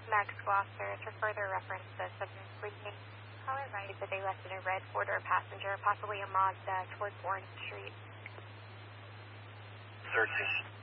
Max Gloucester. For further reference, the subject fleeing. Caller advised that they left in a red four-door passenger, possibly a Mazda, towards Orange Street. Searching.